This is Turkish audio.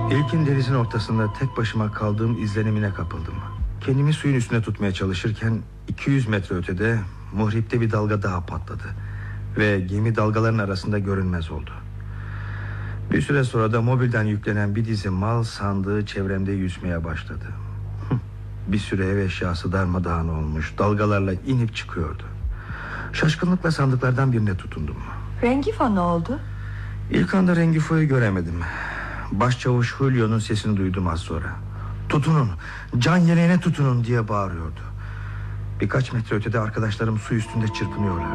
İlkin denizin ortasında tek başıma kaldığım izlenimine kapıldım. Kendimi suyun üstüne tutmaya çalışırken 200 metre ötede muhripte bir dalga daha patladı ve gemi dalgaların arasında görünmez oldu. Bir süre sonra da mobilden yüklenen bir dizi mal sandığı çevremde yüzmeye başladı. Bir sürü ev eşyası darmadağın olmuş, dalgalarla inip çıkıyordu. Şaşkınlıkla sandıklardan birine tutundum. Rengifo ne oldu? İlk anda Rengifo'yu göremedim. Başçavuş Julio'nun sesini duydum az sonra. "Tutunun, can yeleğine tutunun" diye bağırıyordu. Birkaç metre ötede arkadaşlarım su üstünde çırpınıyorlardı.